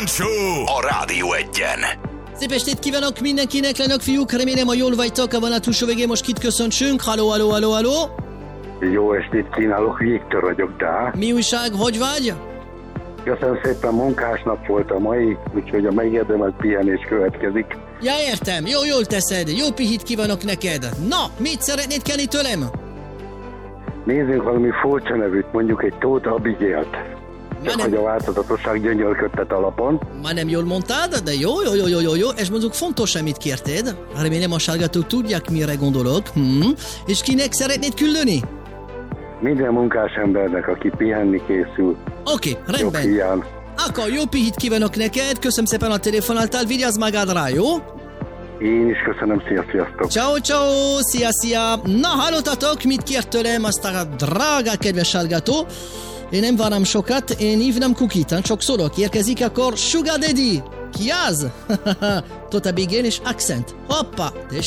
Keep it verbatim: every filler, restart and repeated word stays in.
Kejfel Show a Rádió Egyen. Szép estét kívánok mindenkinek, lányok, fiúk, remélem, ha jól vagytok, a túlsó végén most kit köszöntsünk. Halló, halló, halló, halló. Jó estét kínálok, Viktor vagyok, de... Mi újság, hogy vagy? Köszönöm szépen, munkásnap volt a mai, úgyhogy a megérdemelt pihenés következik. Ja, értem, jó, jól teszed, jó pihit kívánok neked. Na, mit szeretnéd kérni tőlem? Nézzünk valami furcsa nevűt, mondjuk egy Tóth Abigail-t. Csak nem... hogy a változatosság gyönyörködtet alapon. Már nem jól mondtad, de jó, jó, jó, jó, jó, jó. És mondjuk fontos, amit kérted. Remélem a hallgatók tudják, mire gondolok. Hm. És kinek szeretnéd küldeni? Minden munkás embernek, aki pihenni készül. Oké, okay, rendben. Akkor jó pihit kívánok neked, köszönöm szépen a telefonáltál, vigyázz magadra, jó? Én is köszönöm, szia, sziasztok! Ciao, ciao, szia, szia! Na, hallottatok, mit kért tőlem azt a drága kedves hallgató? Én nem várom sokat, én hívnám Kukit, csak szólok, érkezik akkor Sugar Daddy! Ki az? Tóth Abigail és Accent. Hoppa!